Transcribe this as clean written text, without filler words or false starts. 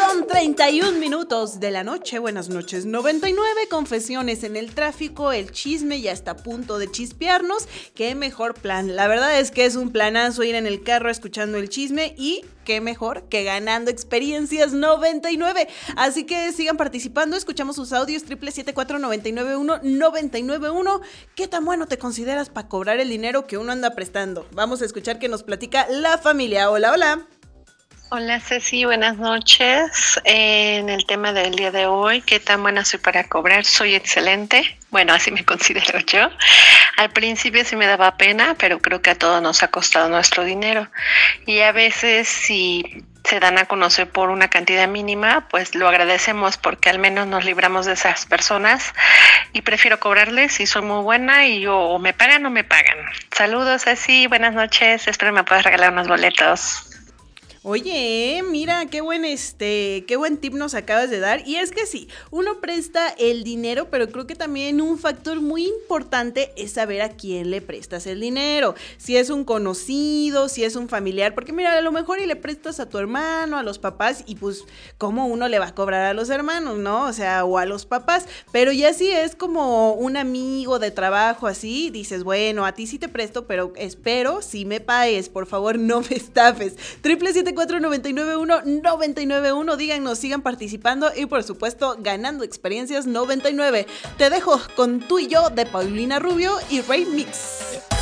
Son 31 minutos de la noche, buenas noches, 99 confesiones en el tráfico, el chisme ya está a punto de chispearnos, qué mejor plan, la verdad es que es un planazo ir en el carro escuchando el chisme y qué mejor que ganando experiencias 99, así que sigan participando, escuchamos sus audios 777-499-1991, ¿qué tan bueno te consideras para cobrar el dinero que uno anda prestando? Vamos a escuchar qué nos platica la familia, hola. Hola Ceci, buenas noches. En el tema del día de hoy, ¿qué tan buena soy para cobrar? Soy excelente. Bueno, así me considero yo. Al principio sí me daba pena, pero creo que a todos nos ha costado nuestro dinero. Y a veces si se dan a conocer por una cantidad mínima, pues lo agradecemos porque al menos nos libramos de esas personas. Y prefiero cobrarles si soy muy buena y yo o me pagan o me pagan. Saludos Ceci, buenas noches. Espero me puedas regalar unos boletos. Oye, mira, qué buen tip nos acabas de dar. Y es que sí, uno presta el dinero, pero creo que también un factor muy importante es saber a quién le prestas el dinero. Si es un conocido, si es un familiar, porque mira, a lo mejor y le prestas a tu hermano, a los papás, y pues, ¿cómo uno le va a cobrar a los hermanos, no? O sea, o a los papás. Pero ya si es como un amigo de trabajo, así, dices, bueno, a ti sí te presto, pero espero si me pagues, por favor, no me estafes. 777-499-1991, díganos, sigan participando y por supuesto ganando experiencias 99. Te dejo con Tú y Yo de Paulina Rubio y Rey Mix.